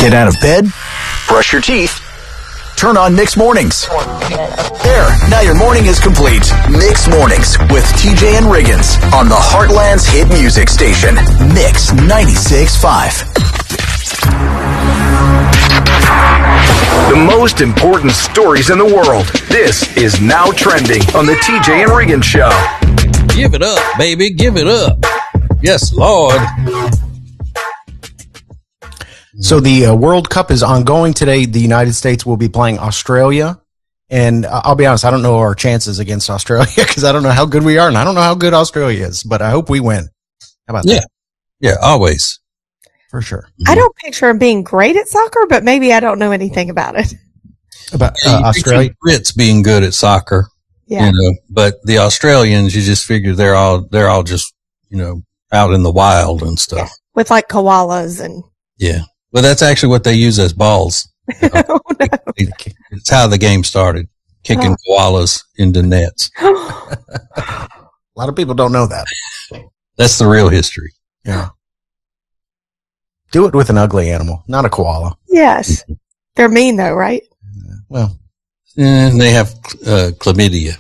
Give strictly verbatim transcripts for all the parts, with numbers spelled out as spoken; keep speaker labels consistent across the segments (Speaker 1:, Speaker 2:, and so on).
Speaker 1: Get out of bed, brush your teeth, turn on Mix Mornings. There, now your morning is complete. Mix Mornings with T J and Riggins on the Heartland's hit music station, Mix ninety-six point five. The most important stories in the world. This is Now Trending on the T J and Riggins Show.
Speaker 2: Give it up, baby. Give it up. Yes, Lord.
Speaker 3: So the uh, World Cup is ongoing today. The United States will be playing Australia. And uh, I'll be honest, I don't know our chances against Australia because I don't know how good we are and I don't know how good Australia is, but I hope we win. How about
Speaker 2: yeah.
Speaker 3: that?
Speaker 2: Yeah, always.
Speaker 3: For sure.
Speaker 4: I don't picture him being great at soccer, but maybe I don't know anything about it.
Speaker 3: About
Speaker 2: Yeah,
Speaker 3: uh,
Speaker 2: you
Speaker 3: Australia?
Speaker 2: picture Brits being good at soccer,
Speaker 4: Yeah.
Speaker 2: you know, but the Australians, you just figure they're all, they're all just, you know, out in the wild and stuff.
Speaker 4: With like koalas and.
Speaker 2: Yeah. Well, that's actually what they use as balls.
Speaker 4: Oh, no.
Speaker 2: It's how the game started, kicking
Speaker 4: Oh.
Speaker 2: koalas into nets.
Speaker 3: A lot of people don't know that.
Speaker 2: That's the real history.
Speaker 3: Yeah. Do it with an ugly animal, not a koala.
Speaker 4: Yes. They're mean though, right?
Speaker 3: Well,
Speaker 2: And they have uh, chlamydia.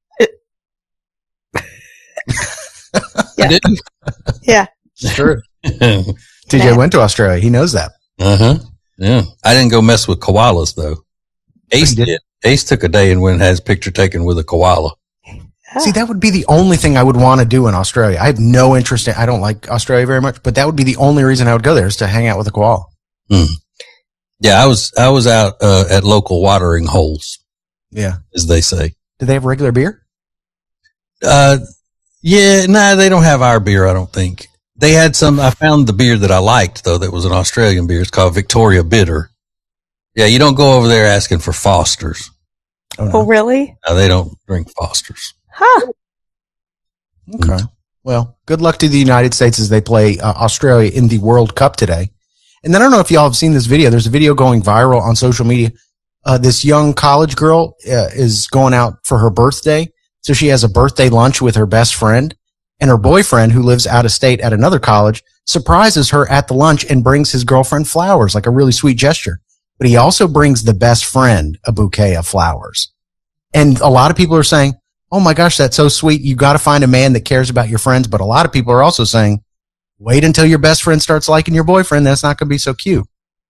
Speaker 4: Yeah.
Speaker 2: Didn't?
Speaker 4: Yeah.
Speaker 3: it's true.
Speaker 2: uh
Speaker 3: T J
Speaker 4: Yeah.
Speaker 3: went to Australia. He knows that.
Speaker 2: huh. Yeah. I didn't go mess with koalas though. Ace
Speaker 3: You did?
Speaker 2: did. Ace took a day and went and had his picture taken with a koala.
Speaker 4: Oh.
Speaker 3: See, that would be the only thing I would want to do in Australia. I have no interest in, I don't like Australia very much, but that would be the only reason I would go there is to hang out with a koala.
Speaker 2: Hmm. Yeah, I was I was out uh, at local watering holes,
Speaker 3: Yeah.
Speaker 2: as they say.
Speaker 3: Do they have regular beer?
Speaker 2: Uh, yeah, no, nah, they don't have our beer. I don't think they had some. I found the beer that I liked though. That was an Australian beer. It's called Victoria Bitter. Yeah, you don't go over there asking for Foster's.
Speaker 3: Oh, no.
Speaker 4: Oh, really?
Speaker 2: No, they don't drink Foster's.
Speaker 4: Huh.
Speaker 3: Okay. Well, good luck to the United States as they play uh, Australia in the World Cup today. And then I don't know if y'all have seen this video. There's a video going viral on social media. Uh, this young college girl uh, is going out for her birthday. So she has a birthday lunch with her best friend, and her boyfriend, who lives out of state at another college, surprises her at the lunch and brings his girlfriend flowers, like a really sweet gesture. But he also brings the best friend a bouquet of flowers. And a lot of people are saying, oh my gosh, that's so sweet. You got to find a man that cares about your friends. But a lot of people are also saying, wait until your best friend starts liking your boyfriend. That's not going to be so cute.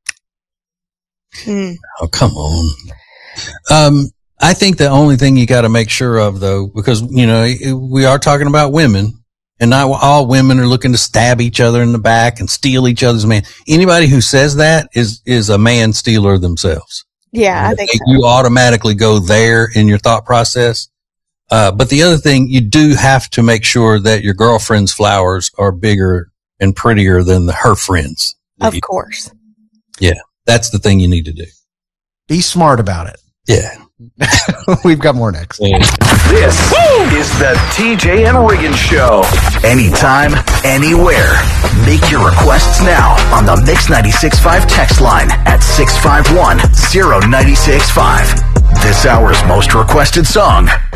Speaker 4: Hmm.
Speaker 2: Oh, come on. Um, I think the only thing you got to make sure of though, because, you know, we are talking about women and not all women are looking to stab each other in the back and steal each other's man. Anybody who says that is, is a man stealer themselves.
Speaker 4: Yeah, I think so.
Speaker 2: You automatically go there in your thought process. Uh, but the other thing, you do have to make sure that your girlfriend's flowers are bigger and prettier than the, her friends.
Speaker 4: Of course.
Speaker 2: Yeah. That's the thing you need to do.
Speaker 3: Be smart about it.
Speaker 2: Yeah.
Speaker 3: We've got more next.
Speaker 1: This is the T J and Riggins Show. Anytime, anywhere. Make your requests now on the Mix ninety-six point five text line at six five one, zero nine six five. This hour's most requested song